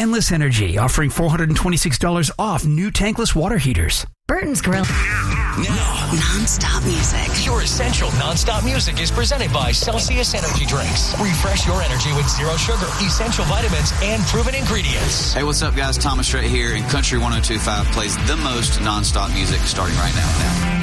Endless Energy, offering $426 off new tankless water heaters. Burton's Grill. Now, non-stop music. Your essential non-stop music is presented by Celsius Energy Drinks. Refresh your energy with zero sugar, essential vitamins, and proven ingredients. Hey, what's up, guys? Thomas Strait here, and Country 102.5 plays the most non-stop music starting right now.